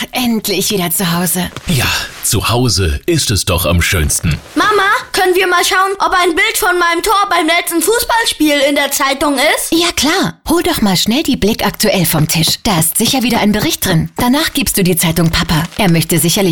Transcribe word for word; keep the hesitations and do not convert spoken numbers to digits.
endlich wieder zu Hause. Ja, zu Hause ist es doch am schönsten. Mama, können wir mal schauen, ob ein Bild von meinem Tor beim letzten Fußballspiel in der Zeitung ist? Ja klar, hol doch mal schnell die Blick aktuell vom Tisch. Da ist sicher wieder ein Bericht drin. Danach gibst du die Zeitung Papa. Er möchte sicherlich